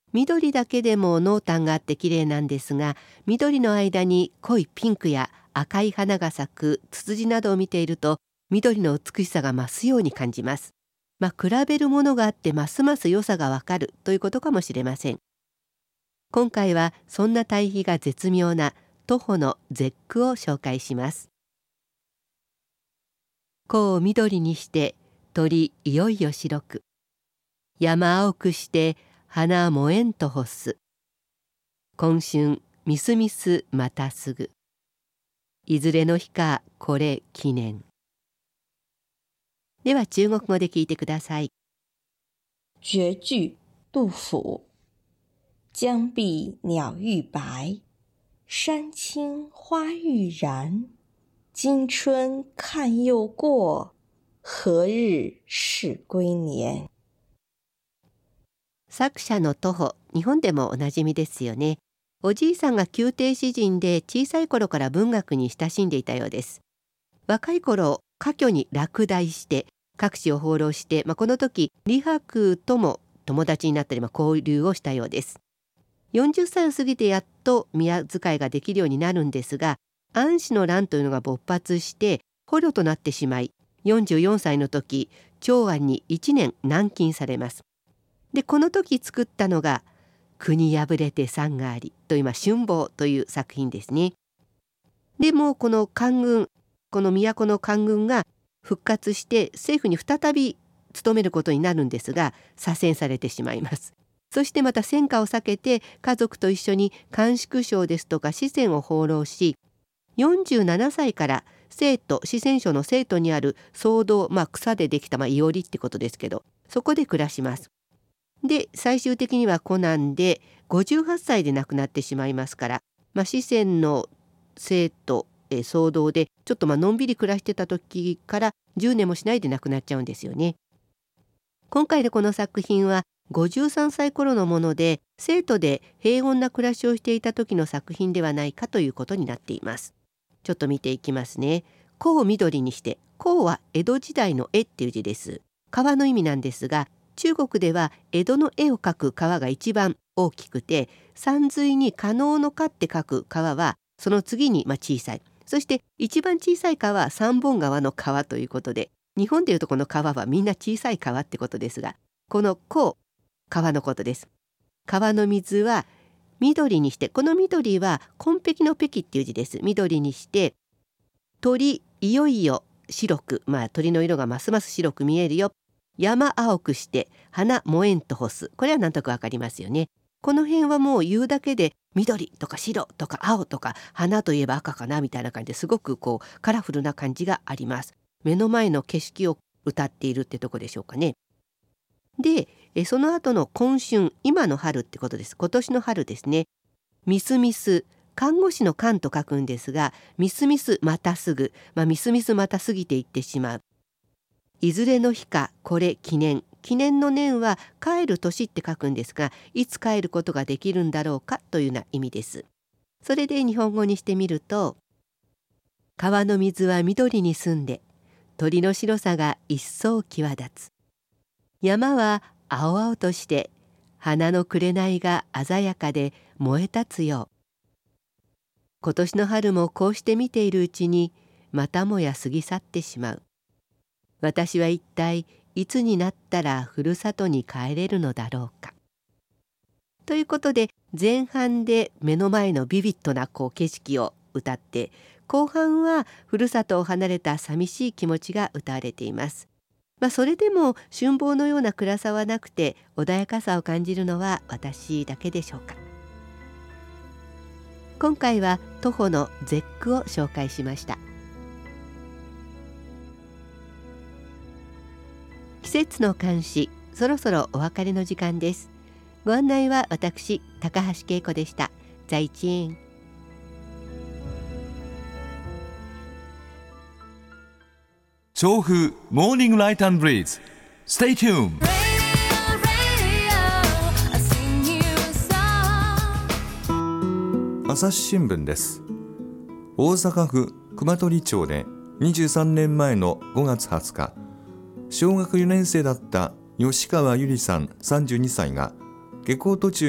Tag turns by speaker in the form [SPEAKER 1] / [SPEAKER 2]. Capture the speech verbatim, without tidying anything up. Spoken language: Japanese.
[SPEAKER 1] 緑だけでも濃淡があって綺麗なんですが、緑の間に濃いピンクや赤い花が咲くツツジなどを見ていると、緑の美しさが増すように感じます。まあ、比べるものがあってますます良さがわかるということかもしれません。今回はそんな対比が絶妙な徒歩の絶句を紹介します。こう緑にして鳥いよいよ白く、山青くして花燃えんと干す。今春みすみすまたすぐ。いずれの日かこれ記念。では中国語で聞いてください。
[SPEAKER 2] 绝句杜甫。江碧鸟欲白，山青花欲燃。今春看又过，何日是归年。
[SPEAKER 1] 作者の徒歩、日本でもおなじみですよね。おじいさんが宮廷詩人で小さい頃から文学に親しんでいたようです。若い頃、科挙に落第して各地を放浪して、まあ、この時李白とも友達になったり、まあ、交流をしたようです。よんじゅっさいを過ぎてやっと宮遣いができるようになるんですが、安史の乱というのが勃発して捕虜となってしまい、よんじゅうよんさいの時長安にいちねん軟禁されます。でこの時作ったのが国破れて山がありという、まあ、春望という作品ですね。でもこの官軍、この都の官軍が復活して政府に再び務めることになるんですが、左遷されてしまいます。そしてまた戦火を避けて家族と一緒に甘粛省ですとか四川を放浪し、よんじゅうななさいから成都、四川省の成都にある草堂、まあ、草でできた、まあ、いおりってことですけど、そこで暮らします。で最終的には孤難でごじゅうはっさいで亡くなってしまいますから、まあ、四川の成都、え草堂でちょっとまあのんびり暮らしてた時からじゅうねんもしないで亡くなっちゃうんですよね。今回のこの作品はごじゅうさんさい頃のもので、成都で平穏な暮らしをしていた時の作品ではないかということになっています。ちょっと見ていきますね。湖を緑にして、湖は江戸時代の絵っていう字です。川の意味なんですが、中国では江戸の絵を描く川が一番大きくて、山水に可能の可って書く川はその次にまあ小さい。そして一番小さい川は三本川の川ということで、日本でいうとこの川はみんな小さい川ってことですが、この湖、川のことです。川の水は緑にして、この緑は紺碧の碧っていう字です。緑にして鳥いよいよ白く、まあ鳥の色がますます白く見えるよ。山青くして花燃えんと干す。これはなんとかわかりますよね。この辺はもう言うだけで緑とか白とか青とか、花といえば赤かなみたいな感じですごくこうカラフルな感じがあります。目の前の景色を歌っているってとこでしょうかね。でえその後の今春、今の春ってことです。今年の春ですね。みすみす、看護師の看と書くんですが、みすみすまたすぐ、まあ、みすみすまた過ぎていってしまう。いずれの日かこれ記念。記念の年は帰る年って書くんですが、いつ帰ることができるんだろうかというような意味です。それで日本語にしてみると、川の水は緑に澄んで鳥の白さが一層際立つ。山は青々として花の紅が鮮やかで燃え立つよう。今年の春もこうして見ているうちにまたもや過ぎ去ってしまう。私は一体いつになったらふるさとに帰れるのだろうか。ということで、前半で目の前のビビッドなこう景色を歌って、後半はふるさとを離れた寂しい気持ちが歌われています。まあ、それでも春望のような暗さはなくて、穏やかさを感じるのは私だけでしょうか。今回は徒歩の絶句を紹介しました。季節の監視、そろそろお別れの時間です。ご案内は私、高橋恵子でした。再见。
[SPEAKER 3] 調布モーニングライト&ブリーズ Stay tuned。 朝日新聞です。大阪府熊取町でにじゅうさんねんまえのごがつはつか、小学よねん生だった吉川ゆりさんさんじゅうにさいが下校途中